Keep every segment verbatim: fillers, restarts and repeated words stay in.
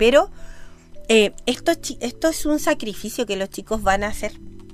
pero eh, esto, esto es un sacrificio que los chicos van a hacer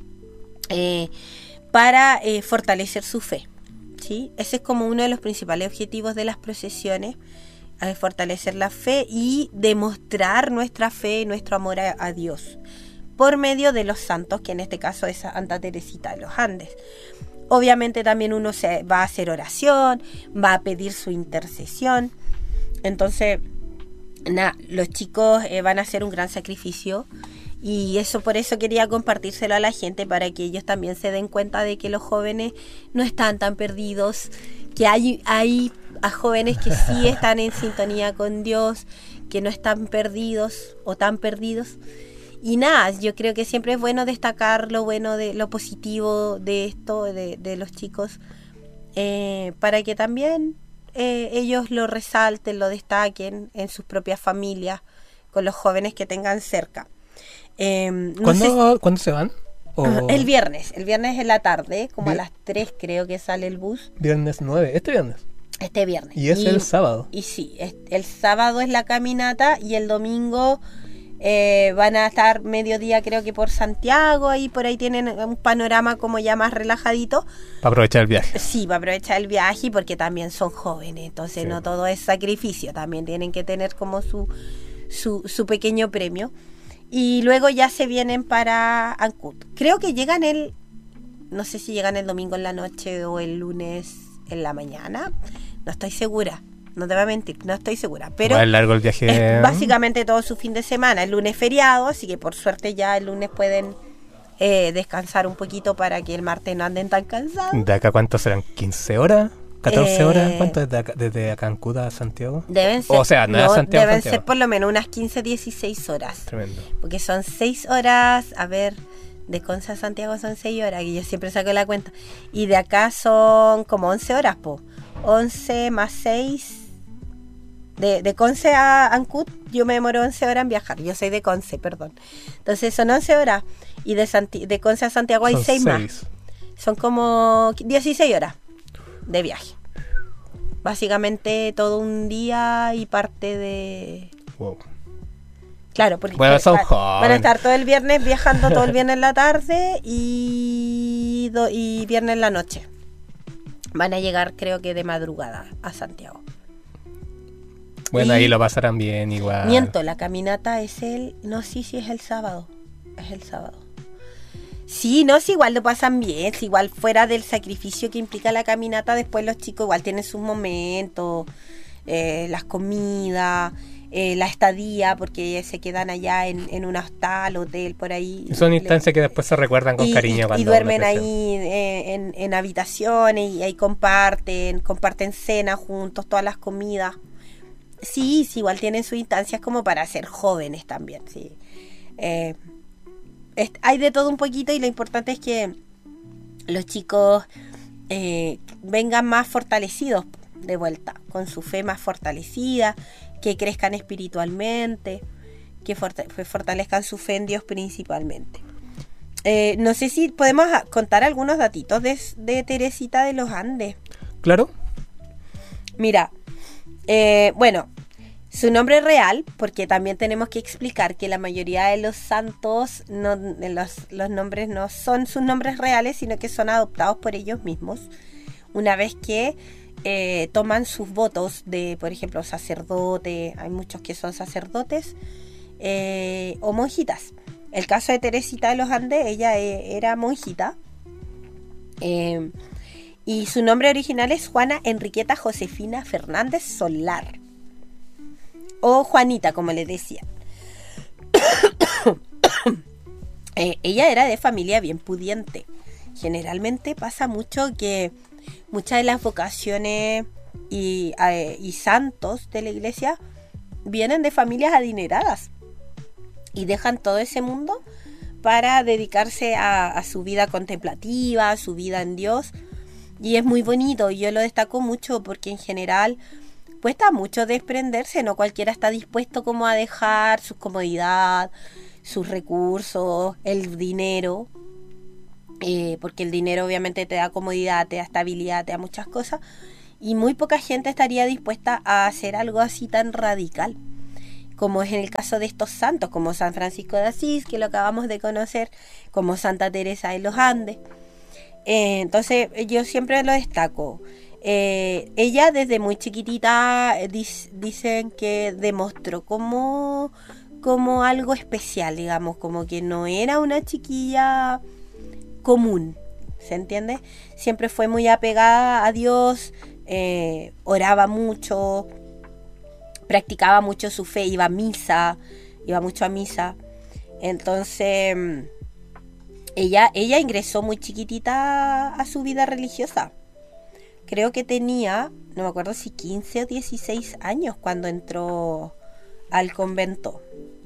eh, para eh, fortalecer su fe, ¿sí? Ese es como uno de los principales objetivos de las procesiones, eh, fortalecer la fe y demostrar nuestra fe y nuestro amor a, a Dios por medio de los santos, que en este caso es Santa Teresita de los Andes. Obviamente también uno se va a hacer oración, va a pedir su intercesión. Entonces, nada, los chicos eh, van a hacer un gran sacrificio, y eso por eso quería compartírselo a la gente, para que ellos también se den cuenta de que los jóvenes no están tan perdidos, que hay, hay a jóvenes que sí están en sintonía con Dios, que no están perdidos o tan perdidos. Y nada, yo creo que siempre es bueno destacar lo bueno, de lo positivo de esto, de, de los chicos, eh, para que también eh, ellos lo resalten, lo destaquen en sus propias familias, con los jóvenes que tengan cerca. Eh, no ¿Cuándo, sé, ¿Cuándo se van? ¿O... El viernes, el viernes en la tarde, como Vier... a las tres creo que sale el bus. Viernes nueve, este viernes. Este viernes. Y es y, el sábado. Y sí, es, el sábado es la caminata, y el domingo... Eh, van a estar mediodía creo que por Santiago, y por ahí tienen un panorama como ya más relajadito. Para aprovechar el viaje. Sí, para aprovechar el viaje, porque también son jóvenes, entonces sí, no todo es sacrificio, también tienen que tener como su, su, su pequeño premio. Y luego ya se vienen para Ancud. Creo que llegan el, no sé si llegan el domingo en la noche o el lunes en la mañana, no estoy segura. No te voy a mentir, no estoy segura, pero va largo el viaje. Es básicamente todo su fin de semana. El lunes feriado, así que por suerte ya el lunes pueden eh, descansar un poquito, para que el martes no anden tan cansados. ¿De acá cuánto serán? ¿quince horas? ¿catorce eh, horas? ¿Cuánto es de acá, desde Cancún a Santiago? Deben ser, o sea, no, no es Santiago, deben Santiago. ser por lo menos unas quince, dieciséis horas. Tremendo. Porque son seis horas, a ver, de Conce a Santiago son seis horas, que yo siempre saco la cuenta. Y de acá son como once horas, po. once más seis... De, de Conce a Ancud yo me demoro once horas en viajar. Yo soy de Conce, perdón. Entonces son once horas. Y de, Santi- de Conce a Santiago hay seis más. Son como dieciséis horas de viaje. Básicamente todo un día y parte de... Wow. Claro, porque bueno, son van, van a estar todo el viernes viajando, todo el viernes en la tarde y, do, y viernes en la noche. Van a llegar creo que de madrugada a Santiago. Bueno, y, ahí lo pasarán bien igual. Miento, la caminata es el... No, sí, sí, es el sábado. Es el sábado. Sí, no, sí, igual lo pasan bien. Sí, igual fuera del sacrificio que implica la caminata, después los chicos igual tienen sus momentos, eh, las comidas, eh, la estadía, porque se quedan allá en, en un hostal, hotel, por ahí. Y son instancias le, que después se recuerdan con y, cariño. Y, cuando y duermen ahí eh, en, en habitaciones, y ahí comparten, comparten cena juntos, todas las comidas. Sí, sí, igual tienen sus instancias como para ser jóvenes también, sí. Eh, es, hay de todo un poquito, y lo importante es que los chicos eh, vengan más fortalecidos de vuelta, con su fe más fortalecida, que crezcan espiritualmente, que forta- fortalezcan su fe en Dios principalmente. Eh, no sé si podemos contar algunos datitos de, de Teresita de los Andes. Claro. Mira, Eh, bueno, su nombre real, porque también tenemos que explicar que la mayoría de los santos, no, los, los nombres no son sus nombres reales, sino que son adoptados por ellos mismos, una vez que eh, toman sus votos de, por ejemplo, sacerdote. Hay muchos que son sacerdotes eh, o monjitas. El caso de Teresita de los Andes, ella eh, era monjita. Eh, Y su nombre original es Juana Enriqueta Josefina Fernández Solar, o Juanita, como le decían. eh, ella era de familia bien pudiente. Generalmente pasa mucho que muchas de las vocaciones y, eh, y santos de la iglesia vienen de familias adineradas y dejan todo ese mundo para dedicarse a, a su vida contemplativa, a su vida en Dios. Y es muy bonito, y yo lo destaco mucho porque en general cuesta mucho desprenderse, no cualquiera está dispuesto como a dejar su comodidad, sus recursos, el dinero, eh, porque el dinero obviamente te da comodidad, te da estabilidad, te da muchas cosas, y muy poca gente estaría dispuesta a hacer algo así tan radical. como es en el caso de estos santos, como San Francisco de Asís, que lo acabamos de conocer, como Santa Teresa de los Andes. Eh, entonces yo siempre lo destaco. Eh, ella desde muy chiquitita eh, dic- dicen que demostró como, como algo especial, digamos, como que no era una chiquilla común, ¿se entiende? Siempre fue muy apegada a Dios, eh, oraba mucho, practicaba mucho su fe, iba a misa, iba mucho a misa. Entonces ella, ella ingresó muy chiquitita a su vida religiosa. Creo que tenía, no me acuerdo si quince o dieciséis años cuando entró al convento.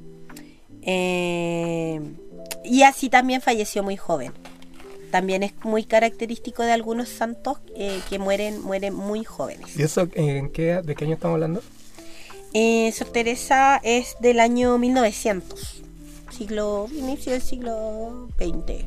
Eh, y así también falleció muy joven. También es muy característico de algunos santos eh, que mueren, mueren muy jóvenes. ¿Y eso en qué, de qué año estamos hablando? Eh, Sor Teresa es del año mil novecientos, siglo, inicio del siglo veinte.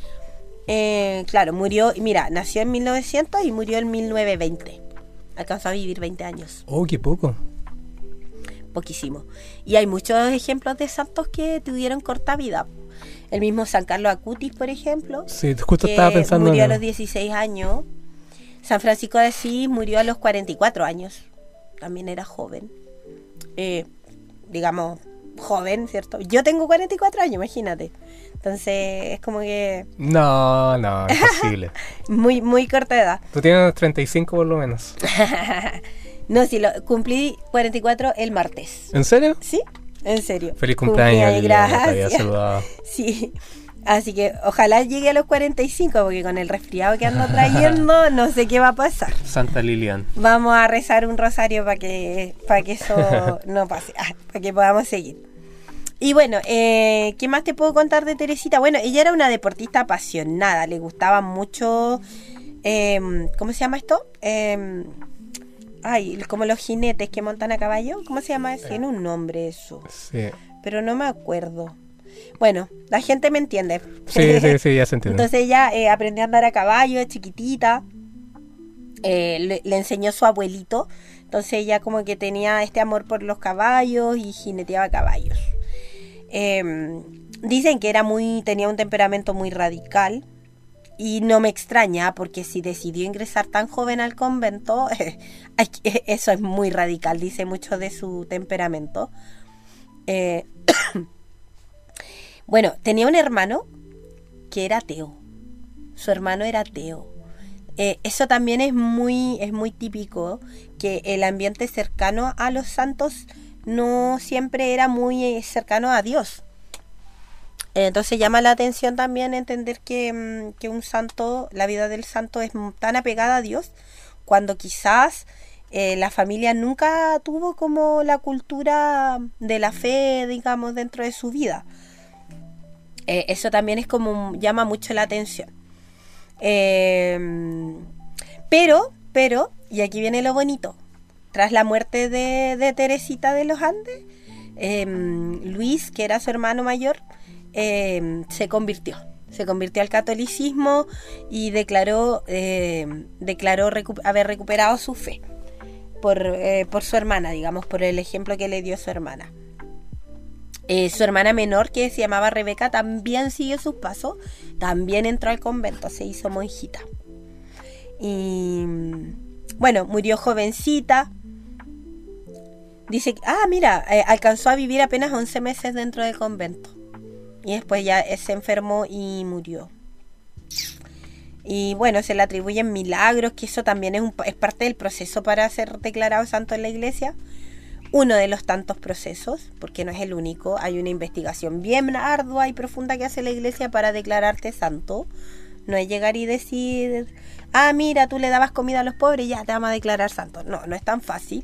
Eh, claro, murió, mira, nació en mil novecientos y murió en mil novecientos veinte. Alcanzó a vivir veinte años. Oh, qué poco. Poquísimo. Y hay muchos ejemplos de santos que tuvieron corta vida. El mismo San Carlos Acutis, por ejemplo. Sí, justo que estaba pensando murió en... a los dieciséis años. San Francisco de Asís murió a los cuarenta y cuatro años. También era joven. Eh, digamos, joven, ¿cierto? Yo tengo cuarenta y cuatro años, imagínate. Entonces, es como que... No, no, imposible. muy, muy corta edad. Tú tienes treinta y cinco por lo menos. No, sí, lo, cumplí cuarenta y cuatro el martes. ¿En serio? ¿Sí? En serio. Feliz cumpleaños, Cumplí, Liliana, te había gracias. saludado. Sí. Así que ojalá llegue a los cuarenta y cinco, porque con el resfriado que ando trayendo, no sé qué va a pasar. Santa Lilian. Vamos a rezar un rosario para que, para que eso no pase, ah, para que podamos seguir. Y bueno, eh, ¿qué más te puedo contar de Teresita? Bueno, ella era una deportista apasionada, le gustaba mucho, eh, ¿cómo se llama esto? Eh, ay, como los jinetes que montan a caballo, ¿cómo se llama eso? Tiene un nombre eso, Sí. pero no me acuerdo. Bueno, la gente me entiende. Sí, sí, sí, ya se entiende. Entonces ella eh, aprendió a andar a caballo, chiquitita. Eh, le, le enseñó su abuelito. Entonces ella como que tenía este amor por los caballos y jineteaba caballos. Eh, dicen que era muy, tenía un temperamento muy radical. Y no me extraña, porque si decidió ingresar tan joven al convento, eh, eso es muy radical, dice mucho de su temperamento. Eh, bueno, tenía un hermano que era ateo. Su hermano era ateo. Eh, eso también es muy, es muy típico, que el ambiente cercano a los santos no siempre era muy eh, cercano a Dios. Entonces llama la atención también entender que, que un santo, la vida del santo es tan apegada a Dios, cuando quizás eh, la familia nunca tuvo como la cultura de la fe, digamos, dentro de su vida. Eh, eso también es como, llama mucho la atención. Eh, pero, pero, y aquí viene lo bonito, tras la muerte de, de Teresita de los Andes, eh, Luis, que era su hermano mayor, Eh, se convirtió, se convirtió al catolicismo y declaró, eh, declaró recu- haber recuperado su fe por, eh, por su hermana, digamos, por el ejemplo que le dio su hermana. Eh, su hermana menor, que se llamaba Rebeca, también siguió sus pasos, también entró al convento, se hizo monjita. Y bueno, murió jovencita. Dice, ah, mira, eh, alcanzó a vivir apenas once meses dentro del convento. Y después ya se enfermó y murió. Y bueno, se le atribuyen milagros, que eso también es, un, es parte del proceso para ser declarado santo en la iglesia. Uno de los tantos procesos, porque no es el único. Hay una investigación bien ardua y profunda que hace la iglesia para declararte santo. No es llegar y decir, ah, mira, tú le dabas comida a los pobres y ya te vamos a declarar santo. No, no es tan fácil.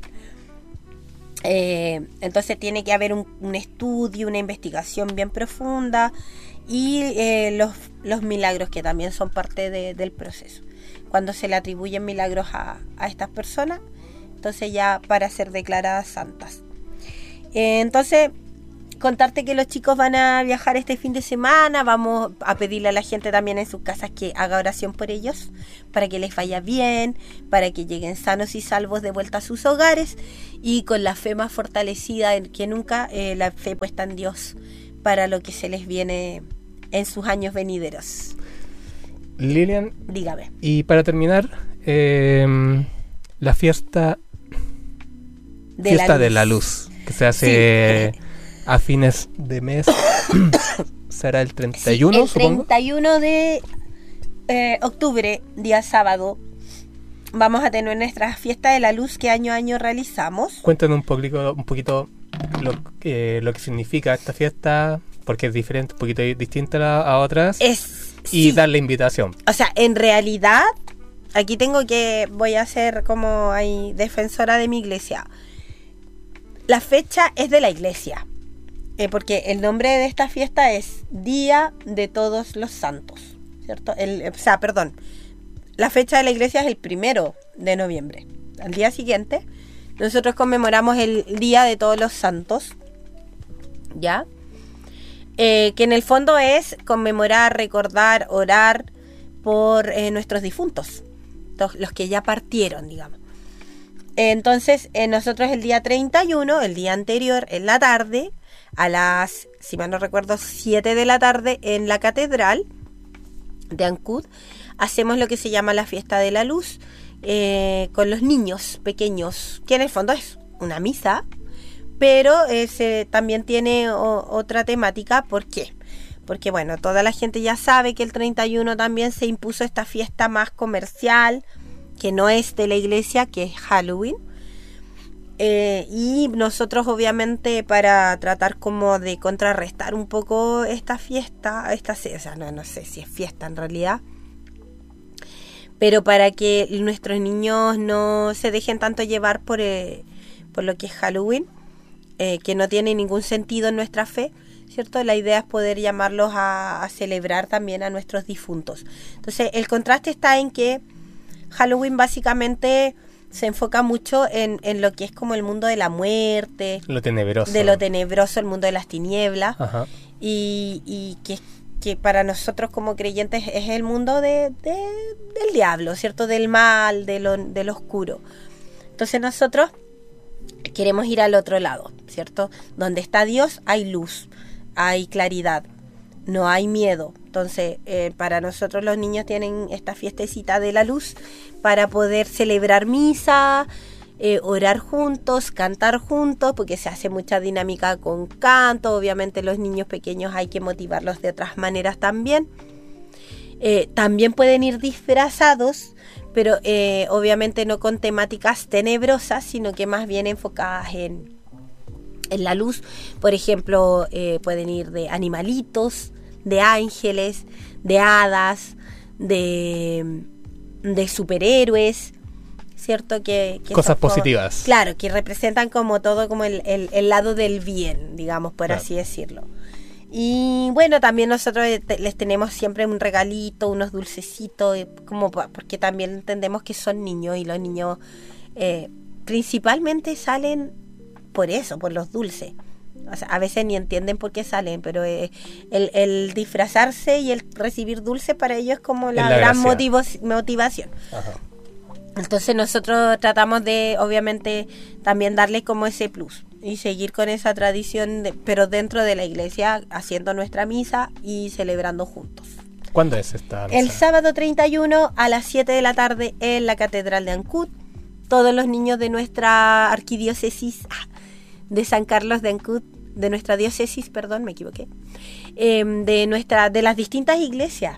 Eh, entonces tiene que haber un, un estudio, una investigación bien profunda y eh, los, los milagros, que también son parte de, del proceso. Cuando se le atribuyen milagros a, a estas personas, entonces ya para ser declaradas santas. Eh, entonces, contarte que los chicos van a viajar este fin de semana. Vamos a pedirle a la gente también en sus casas que haga oración por ellos, para que les vaya bien, para que lleguen sanos y salvos de vuelta a sus hogares y con la fe más fortalecida que nunca, eh, la fe puesta en Dios para lo que se les viene en sus años venideros. Lilian, dígame. Y para terminar, eh, la fiesta de fiesta la de la luz, que se hace sí. a fines de mes. Será el treinta y uno, sí, el supongo. treinta y uno de eh, octubre, día sábado, vamos a tener nuestra fiesta de la luz que año a año realizamos. Cuéntanos un poquito, un poquito lo, eh, lo que significa esta fiesta, porque es diferente, un poquito distinta a, a otras. Es, y sí. dar la invitación. O sea, en realidad, aquí tengo que, voy a ser como ahí defensora de mi iglesia. La fecha es de la iglesia, eh, porque el nombre de esta fiesta es Día de Todos los Santos, ¿cierto? El, o sea, perdón, la fecha de la iglesia es el primero de noviembre. Al día siguiente, nosotros conmemoramos el Día de Todos los Santos, ¿ya? Eh, que en el fondo es conmemorar, recordar, orar por eh, nuestros difuntos, los, los que ya partieron, digamos. Entonces, eh, nosotros el día treinta y uno, el día anterior, en la tarde, a las, si mal no recuerdo, siete de la tarde, en la catedral de Ancud, hacemos lo que se llama la fiesta de la luz, eh, con los niños pequeños, que en el fondo es una misa, pero eh, se, también tiene o, otra temática. ¿Por qué? Porque, bueno, toda la gente ya sabe que el treinta y uno también se impuso esta fiesta más comercial, que no es de la iglesia, que es Halloween. Eh, y nosotros, obviamente, para tratar como de contrarrestar un poco esta fiesta, esta, o sea, no, no sé si es fiesta en realidad, pero para que nuestros niños no se dejen tanto llevar por, eh, por lo que es Halloween, eh, que no tiene ningún sentido en nuestra fe, ¿cierto? La idea es poder llamarlos a, a celebrar también a nuestros difuntos. Entonces, el contraste está en que Halloween básicamente se enfoca mucho en, en lo que es como el mundo de la muerte, lo tenebroso, de lo tenebroso, el mundo de las tinieblas. Ajá. y, y que, que para nosotros como creyentes es el mundo de, de, del diablo, ¿cierto? Del mal, de lo, de lo oscuro. Entonces nosotros queremos ir al otro lado, ¿cierto? Donde está Dios hay luz, hay claridad, no hay miedo. Entonces, eh, para nosotros los niños tienen esta fiestecita de la luz para poder celebrar misa, eh, orar juntos, cantar juntos, porque se hace mucha dinámica con canto. Obviamente los niños pequeños hay que motivarlos de otras maneras también. Eh, también pueden ir disfrazados, pero eh, obviamente no con temáticas tenebrosas, sino que más bien enfocadas en, en la luz. Por ejemplo, eh, pueden ir de animalitos, de ángeles, de hadas, de, de superhéroes, ¿cierto? Que, que cosas como, positivas. Claro, que representan como todo como el, el, el lado del bien, digamos, por claro. así decirlo. Y bueno, también nosotros les tenemos siempre un regalito, unos dulcecitos, como porque también entendemos que son niños y los niños eh, principalmente salen por eso, por los dulces. O sea, a veces ni entienden por qué salen, pero eh, el, el disfrazarse y el recibir dulce para ellos es como la, la gran motivo, motivación. Ajá. Entonces nosotros tratamos de, obviamente, también darle como ese plus y seguir con esa tradición, de, pero dentro de la iglesia, haciendo nuestra misa y celebrando juntos. ¿Cuándo es esta misa? El sábado treinta y uno a las siete de la tarde en la Catedral de Ancud. Todos los niños de nuestra arquidiócesis de San Carlos de Ancud, de nuestra diócesis, perdón, me equivoqué, eh, de nuestra, de las distintas iglesias,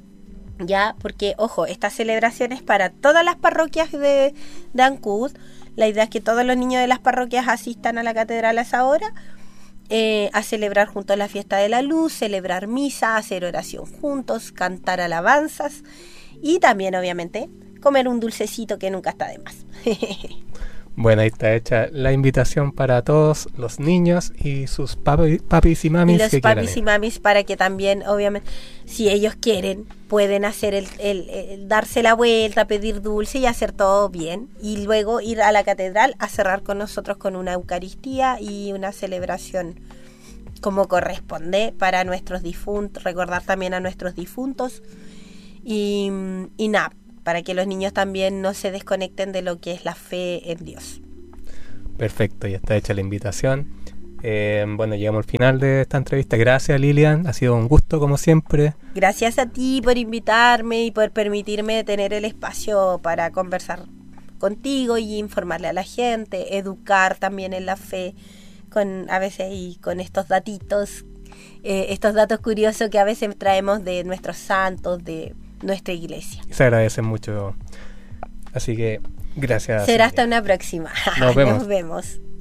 ya, porque ojo, esta celebración es para todas las parroquias de, de Ancud. La idea es que todos los niños de las parroquias asistan a la catedral a esa hora, eh, a celebrar juntos la fiesta de la luz, celebrar misa, hacer oración juntos, cantar alabanzas y también obviamente comer un dulcecito que nunca está de más. Bueno, ahí está hecha la invitación para todos los niños y sus papi, papis y mamis. Y los que papis quieran y mamis para que también, obviamente, si ellos quieren, pueden hacer el, el, el darse la vuelta, pedir dulce y hacer todo bien. Y luego ir a la catedral a cerrar con nosotros con una Eucaristía y una celebración como corresponde para nuestros difuntos, recordar también a nuestros difuntos y, y nada, para que los niños también no se desconecten de lo que es la fe en Dios. Perfecto, ya está hecha la invitación. Eh, bueno, llegamos al final de esta entrevista. Gracias, Lilian, ha sido un gusto como siempre. Gracias a ti por invitarme y por permitirme tener el espacio para conversar contigo y informarle a la gente, educar también en la fe, con a veces y con estos datitos, eh, estos datos curiosos que a veces traemos de nuestros santos, de nuestra iglesia. Se agradece mucho. Así que gracias. Será hasta una próxima. Nos vemos. Nos vemos.